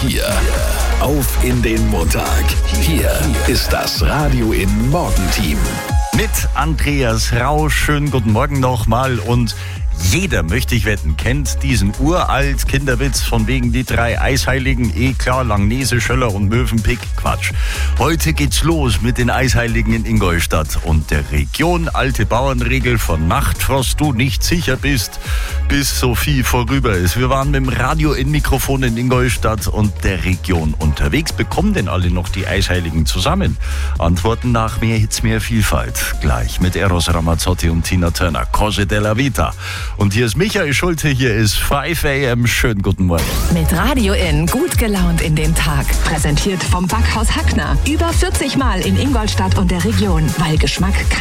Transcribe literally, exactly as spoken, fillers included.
hier auf in den Montag. Hier ist das Radio in Morgenteam. Mit Andreas Rausch. Schönen guten Morgen nochmal. Und jeder, möchte ich wetten, kennt diesen uralt Kinderwitz von wegen die drei Eisheiligen. Eh klar, Langnese, Schöller und Mövenpick. Quatsch. Heute geht's los mit den Eisheiligen in Ingolstadt und der Region. Alte Bauernregel: von Nachtfrost du nicht sicher bist, bis Sophie vorüber ist. Wir waren mit dem Radio in Mikrofon in Ingolstadt und der Region unterwegs. Bekommen denn alle noch die Eisheiligen zusammen? Antworten nach mehr Hits, mehr Vielfalt. Gleich mit Eros Ramazzotti und Tina Turner. Cose della Vita. Und hier ist Michael Schulte, hier ist fünf a m. Schönen guten Morgen. Mit Radio in, gut gelaunt in den Tag. Präsentiert vom Backhaus Hackner. Über vierzig Mal in Ingolstadt und der Region, weil Geschmack